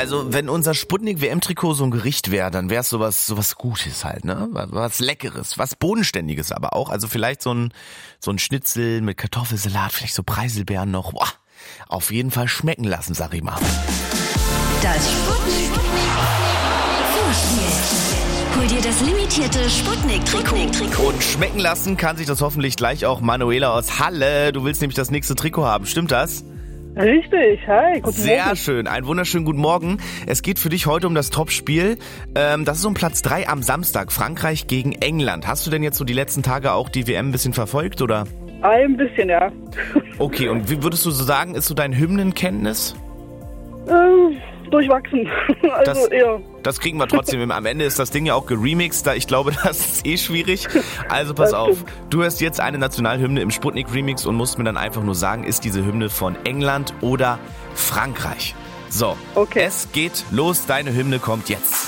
Also wenn unser Sputnik-WM-Trikot so ein Gericht wäre, dann wäre es sowas Gutes halt, ne? Was Leckeres, was Bodenständiges aber auch. Also vielleicht so ein Schnitzel mit Kartoffelsalat, vielleicht so Preiselbeeren noch. Boah, auf jeden Fall schmecken lassen, sag ich mal. Das Sputnik Vorspiel. Hol dir das limitierte Sputnik-Trikot. Und schmecken lassen kann sich das hoffentlich gleich auch Manuela aus Halle. Du willst nämlich das nächste Trikot haben, stimmt das? Richtig, hi, guten Morgen. Sehr schön, einen wunderschönen guten Morgen. Es geht für dich heute um das Topspiel. Das ist um Platz 3 am Samstag, Frankreich gegen England. Hast du denn jetzt so die letzten Tage auch die WM ein bisschen verfolgt, oder? Ein bisschen, ja. Okay, und wie würdest du so sagen, ist so dein Hymnenkenntnis? Durchwachsen, also eher. Das kriegen wir trotzdem hin. Am Ende ist das Ding ja auch geremixed, ich glaube, das ist schwierig. Also pass auf, du hörst jetzt eine Nationalhymne im Sputnik-Remix und musst mir dann einfach nur sagen, ist diese Hymne von England oder Frankreich? So, okay. Es geht los, deine Hymne kommt jetzt.